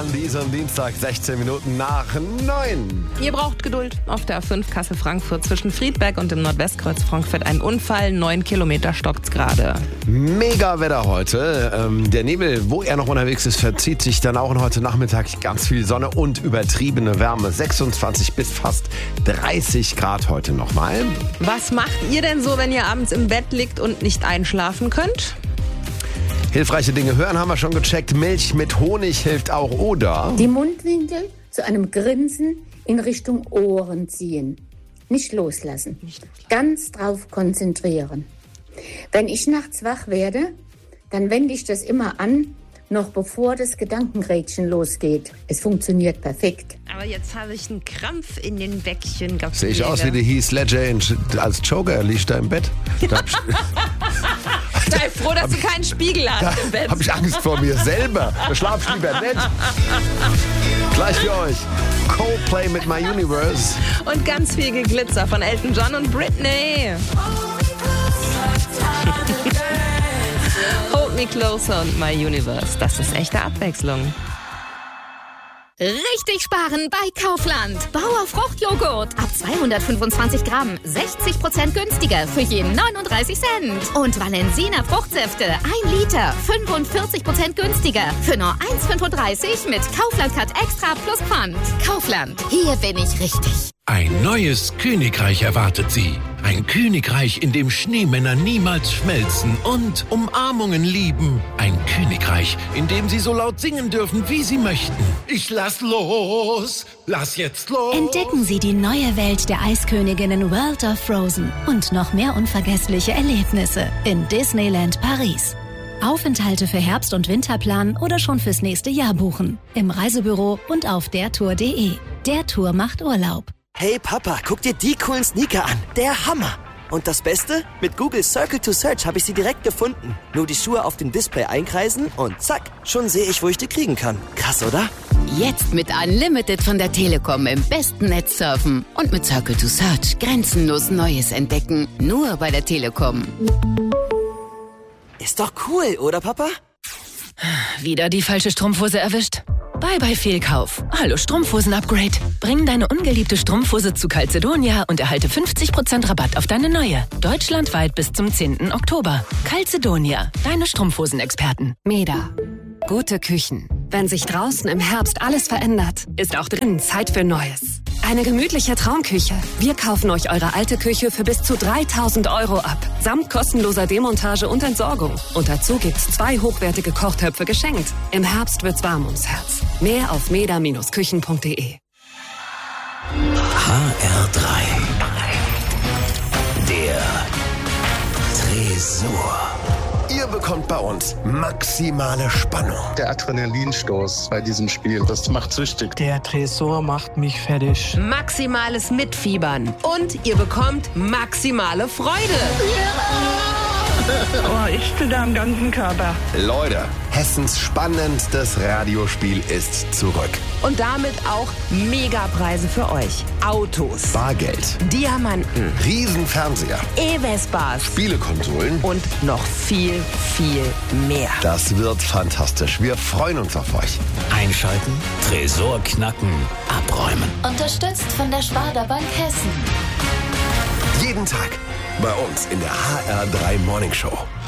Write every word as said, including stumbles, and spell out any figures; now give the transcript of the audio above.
an diesem Dienstag, sechzehn Minuten nach neun. Ihr braucht Geduld. Auf der A fünf Kassel-Frankfurt zwischen Friedberg und dem Nordwestkreuz Frankfurt ein Unfall. Neun Kilometer stockt's gerade. Mega Wetter heute. Ähm, der Nebel, wo er noch unterwegs ist, verzieht sich dann auch heute Nachmittag. Ganz viel Sonne und übertriebene Wärme. sechsundzwanzig bis fast dreißig Grad heute nochmal. Was macht ihr denn so, wenn ihr abends im Bett liegt und nicht einschlafen könnt? Hilfreiche Dinge hören haben wir schon gecheckt. Milch mit Honig hilft auch, oder? Die Mundwinkel zu einem Grinsen in Richtung Ohren ziehen. Nicht loslassen. Ganz drauf konzentrieren. Wenn ich nachts wach werde, dann wende ich das immer an, noch bevor das Gedankenrädchen losgeht. Es funktioniert perfekt. Aber jetzt habe ich einen Krampf in den Bäckchen. Sehe ich aus wie der Heath Ledger in, als Joker. Er liegt da im Bett. Da hab ich, Sei froh, dass du keinen Spiegel hast da im Bett. habe ich Angst vor mir selber. Da schlaf ich lieber nicht. Gleich für euch. Coldplay mit My Universe. Und ganz viel Geglitzer von Elton John und Britney. Hold Me Closer und My Universe. Das ist echte Abwechslung. Richtig sparen bei Kaufland. Bauer Fruchtjoghurt. Ab zweihundertfünfundzwanzig Gramm. sechzig Prozent günstiger für jeden neununddreißig Cent. Und Valensina Fruchtsäfte. ein Liter. fünfundvierzig Prozent günstiger für nur eins fünfunddreißig mit Kaufland Cut Extra plus Pfand. Kaufland. Hier bin ich richtig. Ein neues Königreich erwartet Sie. Ein Königreich, in dem Schneemänner niemals schmelzen und Umarmungen lieben. Ein Königreich, in dem Sie so laut singen dürfen, wie Sie möchten. Ich lass los, lass jetzt los. Entdecken Sie die neue Welt der Eisköniginnen World of Frozen und noch mehr unvergessliche Erlebnisse in Disneyland Paris. Aufenthalte für Herbst- und Winterplan oder schon fürs nächste Jahr buchen. Im Reisebüro und auf dertour punkt de. Der Tour macht Urlaub. Hey Papa, guck dir die coolen Sneaker an. Der Hammer. Und das Beste? Mit Google Circle to Search habe ich sie direkt gefunden. Nur die Schuhe auf dem Display einkreisen und zack, schon sehe ich, wo ich die kriegen kann. Krass, oder? Jetzt mit Unlimited von der Telekom im besten Netz surfen. Und mit Circle to Search grenzenlos Neues entdecken. Nur bei der Telekom. Ist doch cool, oder Papa? Wieder die falsche Strumpfhose erwischt? Bye bye Fehlkauf. Hallo Strumpfhosen-Upgrade. Bring deine ungeliebte Strumpfhose zu Calzedonia und erhalte fünfzig Prozent Rabatt auf deine neue. Deutschlandweit bis zum zehnten Oktober. Calzedonia, deine Strumpfhosen-Experten. Meda. Gute Küchen. Wenn sich draußen im Herbst alles verändert, ist auch drinnen Zeit für Neues. Eine gemütliche Traumküche. Wir kaufen euch eure alte Küche für bis zu dreitausend Euro ab. Samt kostenloser Demontage und Entsorgung. Und dazu gibt's zwei hochwertige Kochtöpfe geschenkt. Im Herbst wird's warm ums Herz. Mehr auf meda Bindestrich küchen punkt de. H R drei. Der Tresor. Ihr bekommt bei uns maximale Spannung. Der Adrenalinstoß bei diesem Spiel, das macht süchtig. Der Tresor macht mich fertig. Maximales Mitfiebern. Und ihr bekommt maximale Freude. Oh, ich zitter am ganzen Körper. Leute, Hessens spannendstes Radiospiel ist zurück. Und damit auch Megapreise für euch. Autos, Bargeld, Diamanten, Riesenfernseher, E-Vespas, Spielekonsolen und noch viel, viel mehr. Das wird fantastisch. Wir freuen uns auf euch. Einschalten, Tresor knacken, abräumen. Unterstützt von der Sparda Bank Hessen. Jeden Tag bei uns in der H R drei Morning Show.